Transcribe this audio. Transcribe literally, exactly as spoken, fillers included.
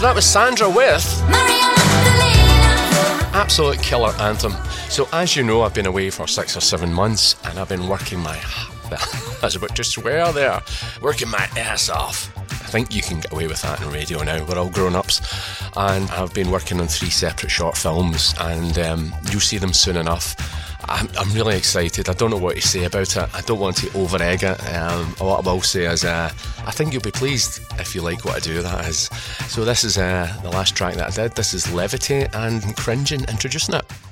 that was Sandra with absolute killer anthem. So as you know, I've been away for six or seven months and I've been working my I was about to swear there working my ass off. I think you can get away with that in radio now. We're all grown-ups, and I've been working on three separate short films, and um, you'll see them soon enough. I'm, I'm really excited. I don't know what to say about it. I don't want to over-egg it. Um, what I will say is uh, I think you'll be pleased if you like what I do, that is. So this is uh, the last track that I did. This is Levity and Cringing, introducing it.